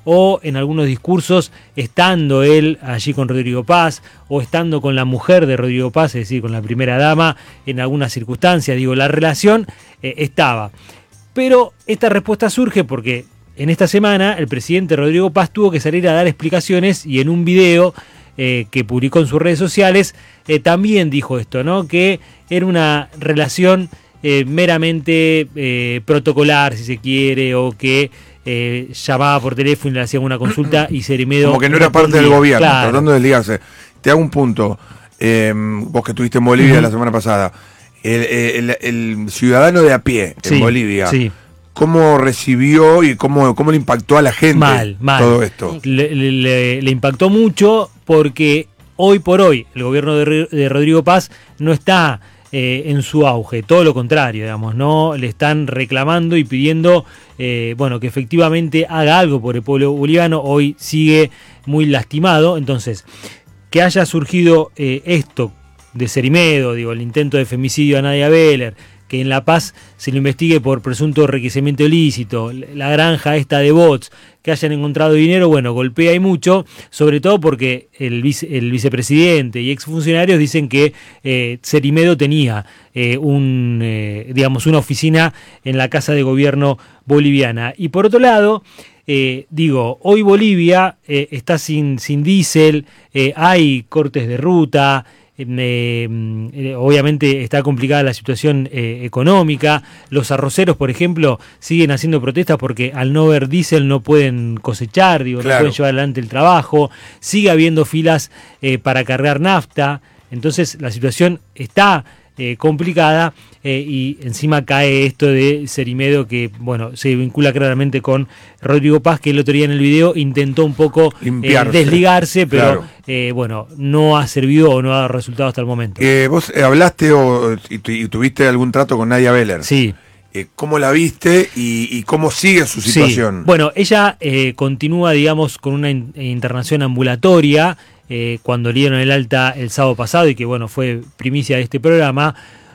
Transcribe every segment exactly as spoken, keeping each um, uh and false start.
o en algunos discursos estando él allí con Rodrigo Paz o estando con la mujer de Rodrigo Paz, es decir, con la primera dama en algunas circunstancias. Digo, la relación eh, estaba. Pero esta respuesta surge porque en esta semana el presidente Rodrigo Paz tuvo que salir a dar explicaciones y en un video eh, que publicó en sus redes sociales eh, también dijo esto, ¿no? Que era una relación eh, meramente eh, protocolar, si se quiere, o que eh, llamaba por teléfono y le hacían una consulta y Cerimedo... Como que no era parte del gobierno, claro. Tratando de desligarse. Te hago un punto. Eh, vos que estuviste en Bolivia uh-huh. la semana pasada, el, el, el ciudadano de a pie en sí, Bolivia... Sí. ¿Cómo recibió y cómo, cómo le impactó a la gente mal, mal. todo esto? Le, le, le impactó mucho porque hoy por hoy el gobierno de, de Rodrigo Paz no está eh, en su auge, todo lo contrario, digamos, no le están reclamando y pidiendo eh, bueno, que efectivamente haga algo por el pueblo boliviano. Hoy sigue muy lastimado, entonces que haya surgido eh, esto de Cerimedo, digo, el intento de femicidio a Nadia Beller, que en La Paz se lo investigue por presunto enriquecimiento ilícito, la granja esta de bots, que hayan encontrado dinero, bueno, golpea y mucho, sobre todo porque el, vice, el vicepresidente y exfuncionarios dicen que eh, Cerimedo tenía eh, un, eh, digamos, una oficina en la Casa de Gobierno boliviana. Y por otro lado, eh, digo, hoy Bolivia eh, está sin, sin diésel, eh, hay cortes de ruta. Eh, obviamente está complicada la situación eh, económica. Los arroceros, por ejemplo, siguen haciendo protestas porque al no ver diésel no pueden cosechar, digo, claro. no pueden llevar adelante el trabajo. Sigue habiendo filas eh, para cargar nafta. Entonces la situación está eh, complicada eh, y encima cae esto de Cerimedo, que bueno, se vincula claramente con Rodrigo Paz, que el otro día en el video intentó un poco eh, desligarse, pero claro. eh, bueno, no ha servido o no ha dado resultado hasta el momento. Eh, vos hablaste o, y, y tuviste algún trato con Nadia Beller. Sí. Eh, ¿Cómo la viste y, y cómo sigue su situación? Sí. Bueno, ella eh, continúa, digamos, con una in- internación ambulatoria. Eh, cuando le dieron el alta el sábado pasado y que bueno, fue primicia de este programa,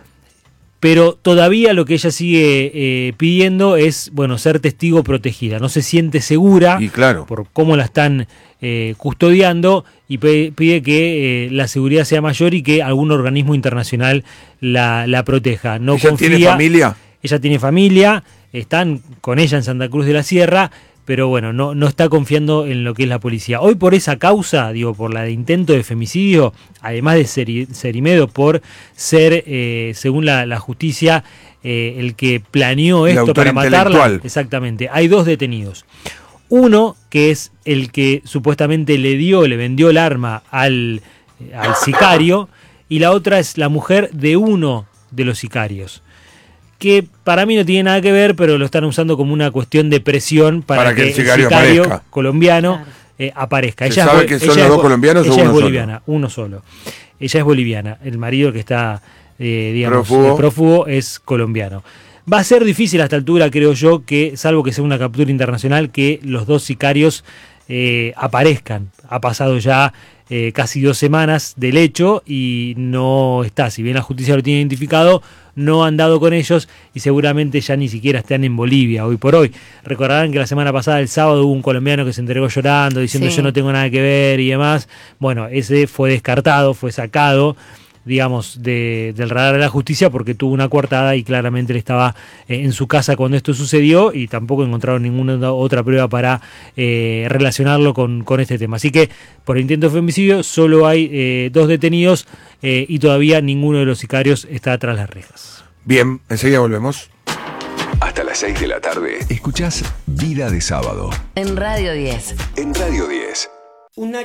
pero todavía lo que ella sigue eh, pidiendo es, bueno, ser testigo protegida. No se siente segura y claro. por cómo la están eh, custodiando y pe- pide que eh, la seguridad sea mayor y que algún organismo internacional la, la proteja. No ¿Ella confía, tiene familia? Ella tiene familia, están con ella en Santa Cruz de la Sierra, pero bueno, no, no está confiando en lo que es la policía. Hoy por esa causa, digo, por la de intento de femicidio, además de Ceri, Cerimedo, por ser, eh, según la, la justicia, eh, el que planeó esto para matarla. Exactamente, hay dos detenidos. Uno, que es el que supuestamente le dio, le vendió el arma al, al sicario, y la otra es la mujer de uno de los sicarios, que para mí no tiene nada que ver, pero lo están usando como una cuestión de presión para, para que, que el sicario, el sicario aparezca. colombiano claro. eh, aparezca. ¿Se ella sabe es, que son los dos colombianos ella o uno es boliviana, solo? uno solo. Ella es boliviana, el marido que está, eh, digamos, prófugo. Eh, prófugo es colombiano. Va a ser difícil a esta altura, creo yo, que, salvo que sea una captura internacional, que los dos sicarios eh, aparezcan. Ha pasado ya eh, casi dos semanas del hecho y no está. Si bien la justicia lo tiene identificado, no han dado con ellos y seguramente ya ni siquiera están en Bolivia hoy por hoy. Recordarán que la semana pasada, el sábado, hubo un colombiano que se entregó llorando, diciendo sí. yo no tengo nada que ver y demás. Bueno, ese fue descartado, fue sacado, digamos, de, del radar de la justicia porque tuvo una coartada y claramente él estaba eh, en su casa cuando esto sucedió y tampoco encontraron ninguna otra prueba para eh, relacionarlo con, con este tema. Así que por el intento de femicidio solo hay eh, dos detenidos eh, y todavía ninguno de los sicarios está tras las rejas. Bien, enseguida volvemos. Hasta las seis de la tarde. Escuchás Vida de Sábado. En Radio diez. En Radio diez. Una